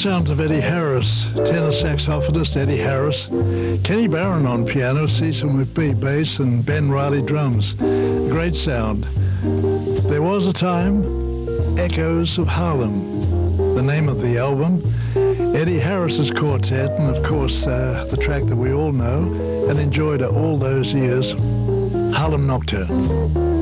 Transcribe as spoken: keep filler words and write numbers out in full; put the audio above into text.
sounds of Eddie Harris, tenor saxophonist Eddie Harris, Kenny Barron on piano, Cecil McBee bass, and Ben Riley drums. Great sound. There Was a Time, Echoes of Harlem, the name of the album. Eddie Harris's quartet, and of course uh, the track that we all know and enjoyed all those years, Harlem Nocturne.